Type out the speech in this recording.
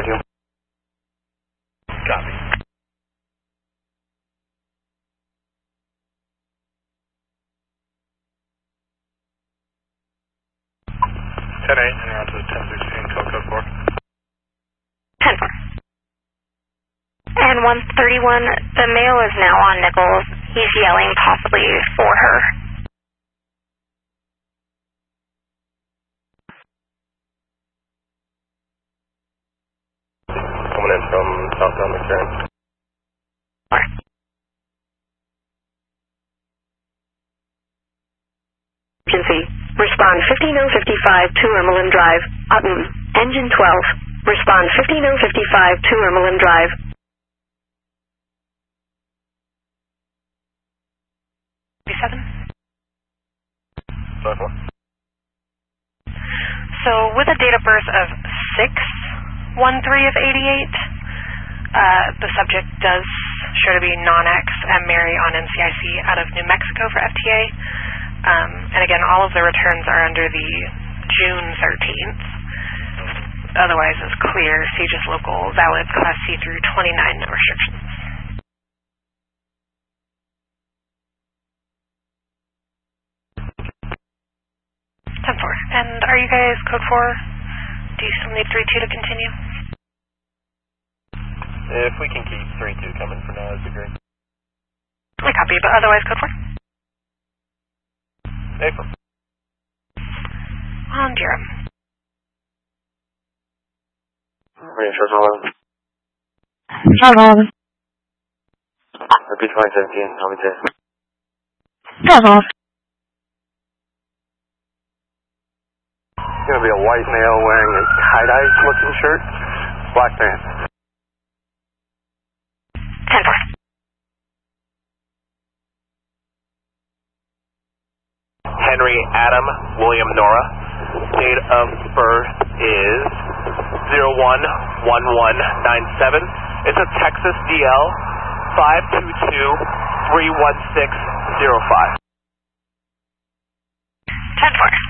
with you. Copy. 10-8, and out to the 1016, code 4. 10-4. And 131, the male is now on Nichols. He's yelling possibly for her. Coming in from southbound McCarran. Emergency. Respond 15055 to Ermeland Drive. Upton, engine 12. Respond 15055 to Ermeland Drive. So with a date of birth of 6/13 of 88, the subject does show to be non-ex and marry on NCIC out of New Mexico for FTA. And again, all of the returns are under the June 13th. Otherwise, it's clear, CJIS local, valid, Class C through 29, no restrictions. And are you guys code 4? Do you still need 3-2 to continue? If we can keep 3-2 coming for now, that'd be great. I copy, but otherwise code 4? April. On Durham. Reinsurance 11. Repeat 517, how many days? 7. It's going to be a white male wearing a tie-dye looking shirt, black pants. 10-4. Henry Adam William Nora. Date of birth is 01/11/97. It's a Texas DL 522-31605. 10-4.